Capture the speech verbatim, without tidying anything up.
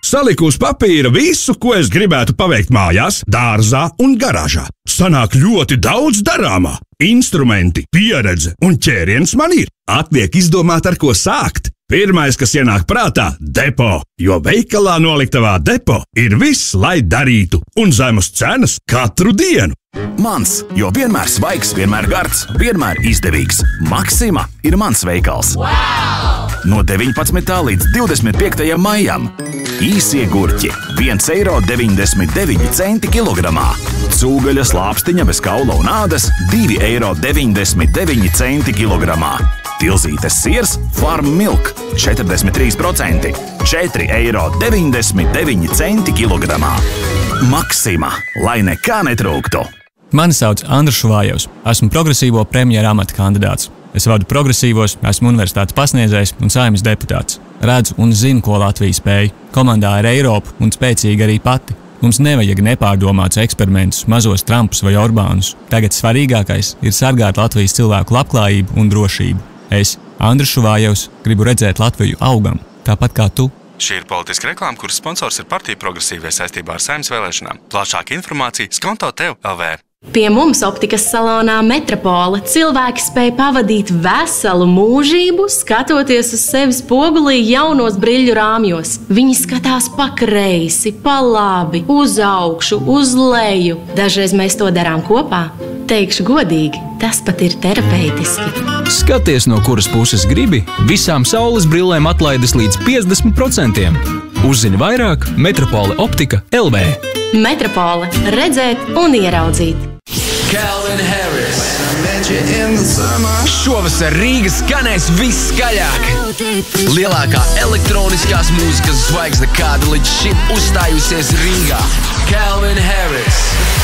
Saliku uz papīra visu, ko es gribētu paveikt mājās, dārzā un garāžā. Sanāk ļoti daudz darāmā. Instrumenti, pieredze un ķēriens man ir. Atliek izdomāt, ar ko sākt. Pirmais, kas ienāk prātā – depo, jo veikalā noliktavā depo ir viss, lai darītu, un zemes cenas katru dienu. Mans, jo vienmēr svaigs, vienmēr gards, vienmēr izdevīgs. Maxima ir mans veikals. Wow! No deviņpadsmitā līdz divdesmit piektajam maijam. Īsie gurķi – viens eiro deviņdesmit deviņi centi kilogramā. Cūgaļa slāpstiņa bez kaula un ādas – divi eiro deviņdesmit deviņi centi kilogramā. Tilzītes siers Farm Milk – četrdesmit trīs procenti – četri eiro deviņdesmit deviņi centi kilogramā. Maxima, lai nekā netrūktu. Mani sauc Andris Šuvājevs. Esmu progresīvo premjera amata kandidāts. Es vadu progresīvos, esmu universitātes pasniedzējs un Saeimas deputāts. Redzu un zinu, ko Latvija spēj. Komandā ir Eiropa un spēcīga arī pati. Mums nevajag nepārdomāts eksperimentus, mazos Trumpus vai Orbānus. Tagad svarīgākais ir sargāt Latvijas cilvēku labklājību un drošību. Es, Andris Šuvājevs, gribu redzēt Latviju augam, tāpat kā tu. Šī ir politiska reklāma, kuras sponsors ir partija Progresīvie saistībā ar Saeimas vēlēšanām. Plašāka informācija skonto tev L V. Pie mums optikas salonā Metropola cilvēki spēj pavadīt veselu mūžību, skatoties uz sevi spogulī jaunos briļu rāmjos. Viņi skatās pa kreisi, pa labi, uz augšu, uz leju. Dažreiz mēs to darām kopā. Teikšu godīgi, tas pat ir terapeitiski. Skaties, no kuras puses gribi, visām saules brillēm atlaides līdz piecdesmit procentiem. Uzzini vairāk Metropola optika L V. Metropola – redzēt un ieraudzīt. Calvin Harris. Šovasar Rīga skanēs visskaļāk. Lielākā elektroniskās mūzikas zvaigzne, kāda līdz šim uzstājusies Rīgā.